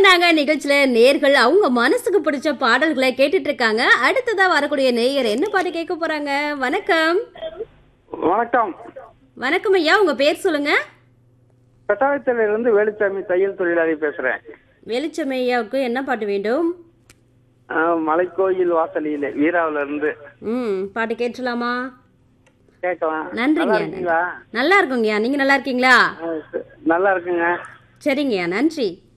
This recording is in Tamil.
நாங்க நிகழ்ச்சியில நேர்கள் அவங்க மனசுக்கு பிடிச்ச பாடல்களை கேட்டுட்டு இருக்காங்க. அடுத்ததா வரக்கூடிய நேயர் என்ன பாட்டு கேட்க போறாங்க? வணக்கம். வணக்கம். வணக்கம் ஐயா, உங்க பேர் சொல்லுங்க. கட்டாயத்திலிருந்து வேலுச்சாமி தையல் தொழிலாளி பேசுறேன். வெளிச்சம் ஐயாவுக்கு என்ன பாட்டு வேண்டும்? மலைக்கோயில் வாசலியில வீராவில இருந்து பாட்டு கேட்டுலாமா? கேட்கலாம். நன்றிங்க. நல்லா இருக்குங்கய்யா, நீங்க நல்லா இருக்கீங்களா? நல்லா இருக்குங்க. சரிங்கய்யா, நன்றி.